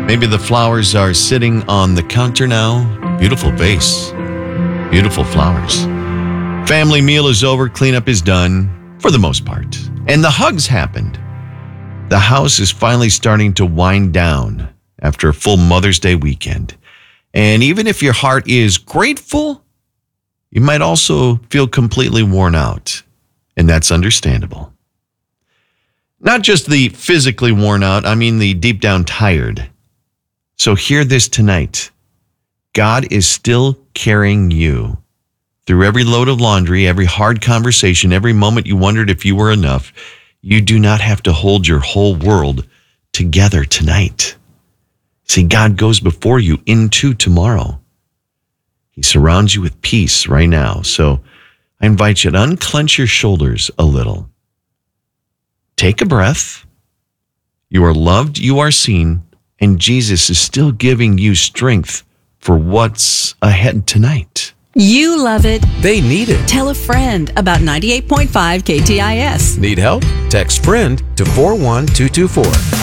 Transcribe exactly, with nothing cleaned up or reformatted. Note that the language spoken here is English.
Maybe the flowers are sitting on the counter now. Beautiful vase. Beautiful flowers. Family meal is over. Cleanup is done for the most part. And the hugs happened. The house is finally starting to wind down after a full Mother's Day weekend. And even if your heart is grateful, you might also feel completely worn out. And that's understandable. Not just the physically worn out, I mean the deep down tired. So hear this tonight. God is still carrying you through every load of laundry, every hard conversation, every moment you wondered if you were enough. You do not have to hold your whole world together tonight. See, God goes before you into tomorrow. He surrounds you with peace right now. So I invite you to unclench your shoulders a little. Take a breath. You are loved, you are seen, and Jesus is still giving you strength for what's ahead tonight. You love it. They need it. Tell a friend about ninety-eight point five K T I S. Need help? Text FRIEND to four one two two four.